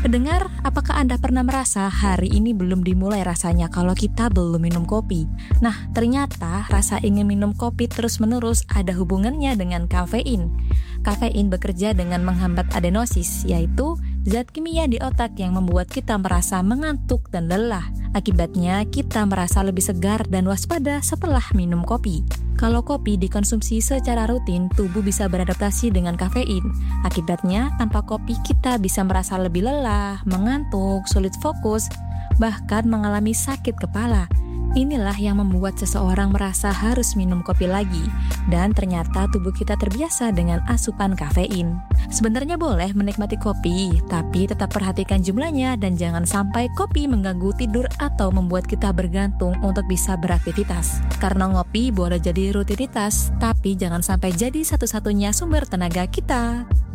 Pendengar, apakah Anda pernah merasa hari ini belum dimulai rasanya kalau kita belum minum kopi? Nah, ternyata rasa ingin minum kopi terus-menerus ada hubungannya dengan kafein. Kafein bekerja dengan menghambat adenosis, yaitu zat kimia di otak yang membuat kita merasa mengantuk dan lelah. Akibatnya, kita merasa lebih segar dan waspada setelah minum kopi. Kalau kopi dikonsumsi secara rutin, tubuh bisa beradaptasi dengan kafein. Akibatnya, tanpa kopi kita bisa merasa lebih lelah, mengantuk, sulit fokus, bahkan mengalami sakit kepala. Inilah yang membuat seseorang merasa harus minum kopi lagi. Dan ternyata tubuh kita terbiasa dengan asupan kafein. Sebenarnya boleh menikmati kopi, tapi tetap perhatikan jumlahnya dan jangan sampai kopi mengganggu tidur atau membuat kita bergantung untuk bisa beraktivitas. Karena ngopi boleh jadi rutinitas, tapi jangan sampai jadi satu-satunya sumber tenaga kita.